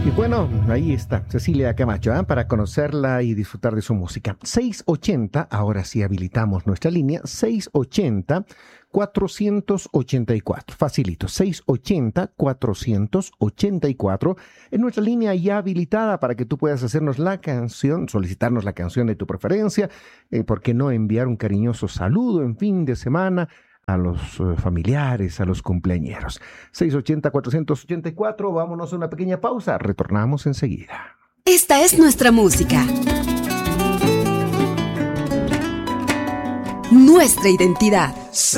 Y bueno, ahí está Cecilia Camacho, para conocerla y disfrutar de su música. 680, ahora sí habilitamos nuestra línea, 680-484. Facilito, 680-484. En nuestra línea ya habilitada para que tú puedas hacernos la canción, solicitarnos la canción de tu preferencia, ¿por qué no enviar un cariñoso saludo en fin de semana a los familiares, a los cumpleañeros? 680-484, vámonos a una pequeña pausa, retornamos enseguida. Esta es nuestra música, nuestra identidad.